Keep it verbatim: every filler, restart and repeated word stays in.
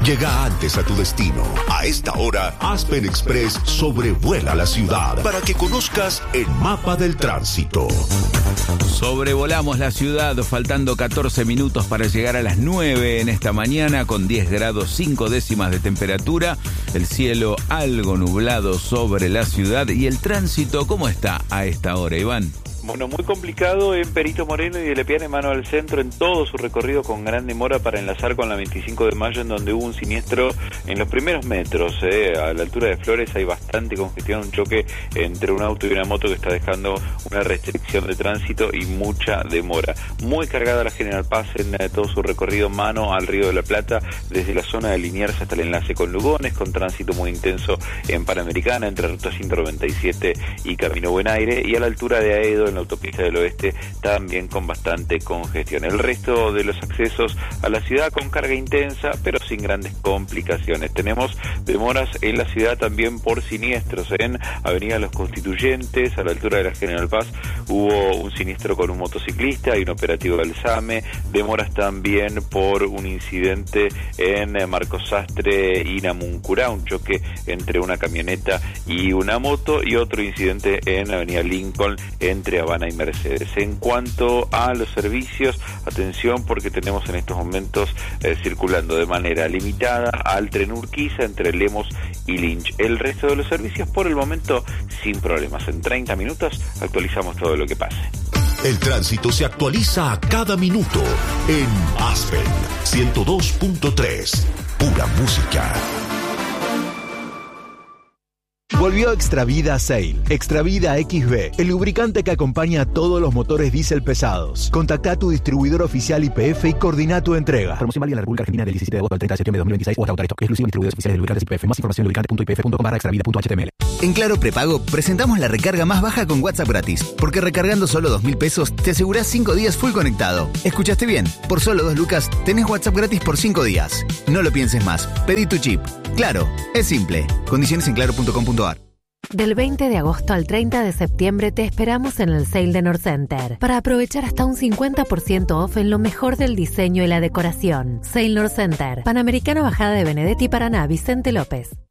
Llega antes a tu destino. A esta hora, Aspen Express sobrevuela la ciudad para que conozcas el mapa del tránsito. Sobrevolamos la ciudad, faltando catorce minutos para llegar a las nueve en esta mañana, con diez grados cinco décimas de temperatura, el cielo algo nublado sobre la ciudad. Y el tránsito, ¿cómo está a esta hora, Iván? Bueno, muy complicado en Perito Moreno y de Lepiane Mano al Centro en todo su recorrido, con gran demora para enlazar con la veinticinco de mayo, en donde hubo un siniestro en los primeros metros. Eh. A la altura de Flores hay bastante congestión, un choque entre un auto y una moto que está dejando una restricción de tránsito y mucha demora. Muy cargada la General Paz en eh, todo su recorrido mano al Río de la Plata, desde la zona de Liniers hasta el enlace con Lugones, con tránsito muy intenso en Panamericana, entre Ruta ciento noventa y siete y Camino Buen Aire, y a la altura de Aedo, en la autopista del oeste, también con bastante congestión. El resto de los accesos a la ciudad con carga intensa, pero sin grandes complicaciones. Tenemos demoras en la ciudad también por siniestros. En Avenida Los Constituyentes, a la altura de la General Paz, hubo un siniestro con un motociclista y un operativo del SAME. Demoras también por un incidente en Marcos Sastre y Namuncurá, un choque entre una camioneta y una moto, y otro incidente en Avenida Lincoln entre Habana y Mercedes. En cuanto a los servicios, atención, porque tenemos en estos momentos eh, circulando de manera limitada al tren Urquiza entre Lemos y Lynch. El resto de los servicios por el momento sin problemas. En treinta minutos actualizamos todo lo que pase. El tránsito se actualiza a cada minuto en Aspen ciento dos punto tres. Pura música. Volvió Extravida Sail. Extravida X B, el lubricante que acompaña a todos los motores diésel pesados. Contacta a tu distribuidor oficial Y P F y coordina tu entrega. Promoción válida en la República Argentina del diecisiete de agosto al treinta de septiembre de dos mil veintiséis o hasta agotar stock. Exclusivo en distribuidores oficiales de lubricantes Y P F. Más información en lubricante punto i p f punto com barra extravida punto h t m l. En Claro Prepago presentamos la recarga más baja con WhatsApp gratis, porque recargando solo dos mil pesos te asegurás cinco días full conectado. ¿Escuchaste bien? Por solo dos lucas tenés WhatsApp gratis por cinco días. No lo pienses más. Pedí tu chip. Claro, es simple. Condiciones en claro punto com punto a r. Del veinte de agosto al treinta de septiembre te esperamos en el Sale de Norcenter para aprovechar hasta un cincuenta por ciento off en lo mejor del diseño y la decoración. Sale Norcenter, Panamericana Bajada de Benedetti, Paraná, Vicente López.